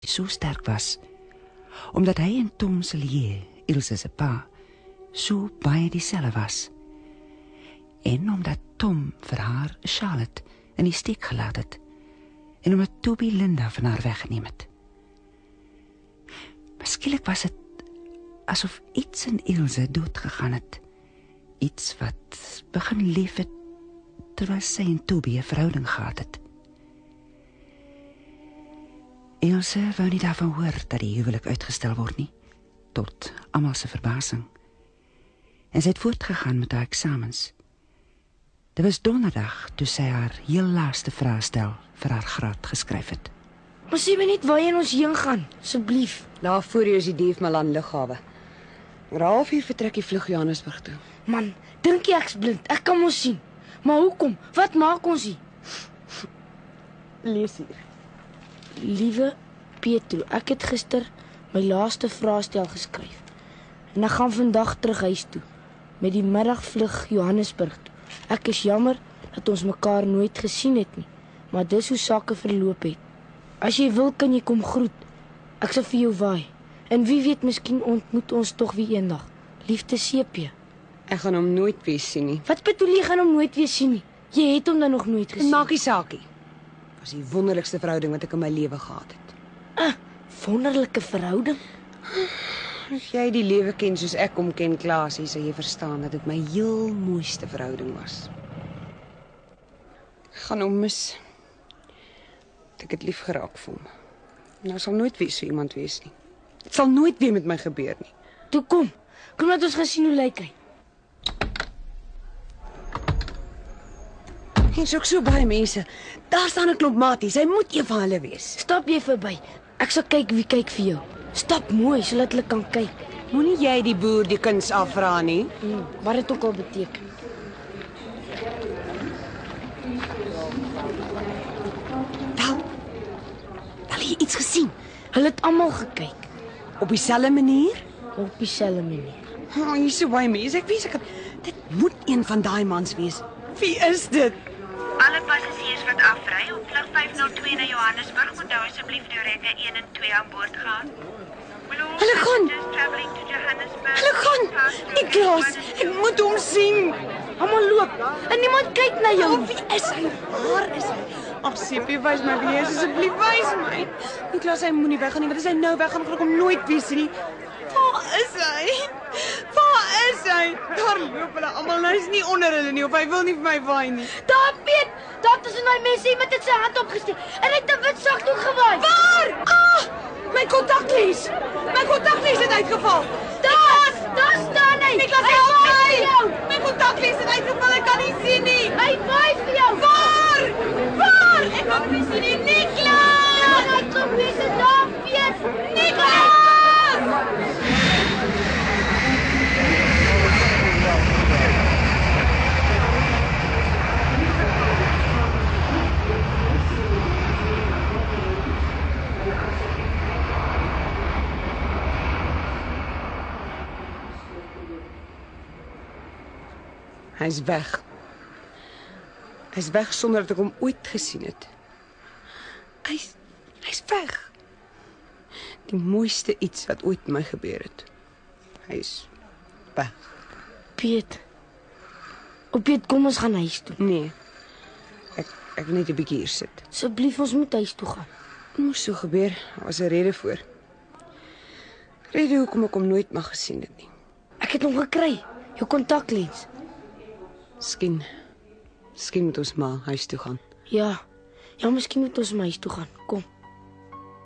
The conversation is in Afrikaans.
so sterk was, omdat hy en Tom Cellier, Ilse se pa, so baie dieselfde was. En omdat Tom vir haar Charlotte in die steek gelaat het, en omdat Toby Linda van haar weggeneem het. Skielik was het asof iets in Ilse doodgegaan het, iets wat begin leef het, terwyl sy en Toby 'n verhouding gehad het. Ilse wou nie daarvan hoor dat die huwelik uitgestel word nie, tot almal se verbasing. En sy het voortgegaan met haar eksamens. Dit was donderdag toe sy haar heel laaste vraestel vir haar graad geskryf het. Maar sê my net waarheen ons heen gaan, asseblief. Daar voor jou is die Dief Malan lughawe. Oor 0:30 vertrek die vlug Johannesburg toe. Man, dink jy ek's blind? Ek kan mos sien. Maar hoekom? Wat maak ons hier? Lees hier. Liewe Petro, ek het gister my laaste vraestel geskryf. En ek gaan vandag terug huis toe, met die middagvlug Johannesburg toe. Ek is jammer dat ons mekaar nooit gesien het nie, maar dis hoe sake verloop het. As jy wil, kan jy kom groet. Ek sal vir jou waai. En wie weet, miskien ontmoet ons tog weer eendag. Liefde CP. Ek gaan hom nooit weer sien nie. Wat bedoel jy gaan hom nooit weer sien nie? Jy het hom dan nog nooit gesien. Maak nie saakie. Was die wonderlikste verhouding wat ek in my lewe gehad het. Wonderlike verhouding? As jy die lewe ken soos ek hom ken, Klaasie, sal jy verstaan dat dit my heel mooiste verhouding was. Ek gaan hom mis. Ek het lief geraak vir hom. Nou sal nooit weer so iemand wees nie. Dit sal nooit weer met my gebeur nie. Toe kom laat ons gesien hoe lyk hy. Hier is ook so baie mense. Daar staan 'n klomp maties. Hy moet een van hulle wees. Stap jy verby. Ek sal kyk wie kyk vir jou. Stap mooi sodat hulle kan kyk. Moenie jy die boer die kuns afvra nie. Wat dit ook al beteken. Al jy iets gesien? Hulle het almal gekyk. Op dieselfde manier? Op dieselfde manier. Oh, hier is so baie mense. Ek weet dit moet een van daai mans wees. Wie is dit? Alle passasiers wat afry op vlug 502 na Johannesburg moet nou asseblief die rekke 1 en 2 aan boord gaan. Hulle gaan! Hulle gaan! Niklaas, ek moet hom sien. Almal loop en niemand kyk na jou. Wie is hy? Waar is hy? Ag, Sepie, wys my wie hy is, asseblief, wys my. Niklaas, hy moenie weggaan nie, want as hy nou weggaan, gaan ek hom nooit weer sien nie. Waar is hy? Waar is hy? Daar loop hulle almal, hy's nie onder hulle nie, of hy wil nie vir my waai nie. Daar, Piet! Daar tussen daai mense, iemand het sy hand opgesteek en hy het 'n wit sakdoek gewaai. Waar? Ah! My kontaklies! My kontaklies het uitgeval! Daar staan hy! Niklaas, help my! My kontaklies het uitgeval, ek kan nie sien nie! Hy waai vir jou! Waar? Waar? Ek kan nie sien nie, Niklaas! Hy kom weer se daar, Piet! Niklaas! Hy's weg. Hy's weg sonder dat ek hom ooit gesien het. Hy's weg. Die mooiste iets wat ooit met my gebeur het. Hy's weg. Piet. Piet, kom ons gaan huis toe. Nee. Ek wil net 'n bietjie hier sit. Asseblief, ons moet huis toe gaan. Dit moes so gebeur. Daar was 'n rede voor. Rede hoekom ek hom nooit mag gesien het nie. Ek het hom gekry. Jou kontaklens. Miskien moet ons maar huis toe gaan. Ja, miskien moet ons huis toe gaan. Kom.